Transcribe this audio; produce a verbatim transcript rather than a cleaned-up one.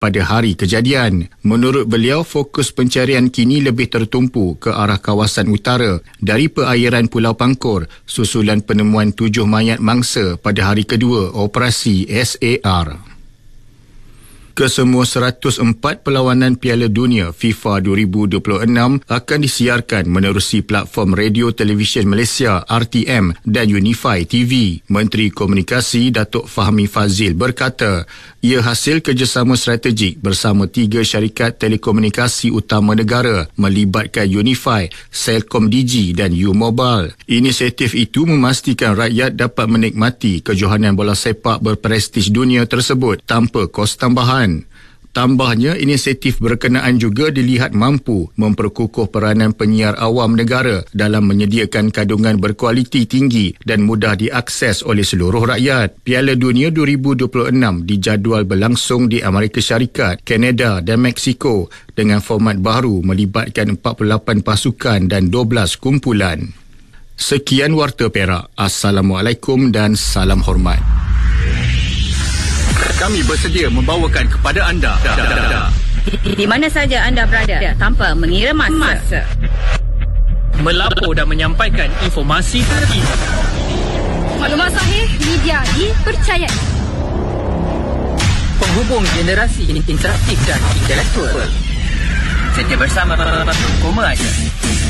pada hari kejadian. Menurut beliau, fokus pencarian kini lebih tertumpu ke arah kawasan utara dari perairan Pulau Pangkor susulan penemuan tujuh mayat mangsa pada hari kedua operasi S A R. Kesemua seratus empat perlawanan Piala Dunia FIFA dua ribu dua puluh enam akan disiarkan menerusi platform Radio Televisyen Malaysia R T M dan Unify T V. Menteri Komunikasi Datuk Fahmi Fazil berkata, ia hasil kerjasama strategik bersama tiga syarikat telekomunikasi utama negara melibatkan Unify, Celcom D G dan U-Mobile. Inisiatif itu memastikan rakyat dapat menikmati kejohanan bola sepak berprestij dunia tersebut tanpa kos tambahan. Tambahnya, inisiatif berkenaan juga dilihat mampu memperkukuh peranan penyiar awam negara dalam menyediakan kandungan berkualiti tinggi dan mudah diakses oleh seluruh rakyat. Piala Dunia dua ribu dua puluh enam dijadual berlangsung di Amerika Syarikat, Kanada dan Mexico dengan format baru melibatkan empat puluh lapan pasukan dan dua belas kumpulan. Sekian Warta Perak. Assalamualaikum dan salam hormat. Kami bersedia membawakan kepada anda di, di mana saja anda berada tanpa mengira masa. Melapor dan menyampaikan informasi terkini. Maklumat sahih, media dipercayai. Penghubung generasi interaktif dan intelektual. Setia bersama Komas.